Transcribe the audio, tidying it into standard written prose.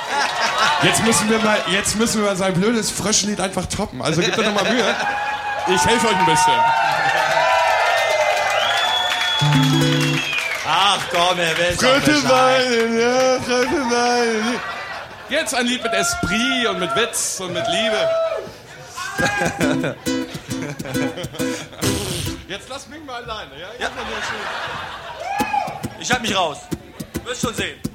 Jetzt müssen wir mal sein blödes Fröschlied einfach toppen. Also gebt euch noch mal Mühe. Ich helfe euch ein bisschen. Ach komm, er will Dritte Weine, ja, dritte Weine. Jetzt ein Lied mit Esprit und mit Witz und mit Liebe. Jetzt lass mich mal alleine, ja? Ich hab mich raus. Wirst schon sehen.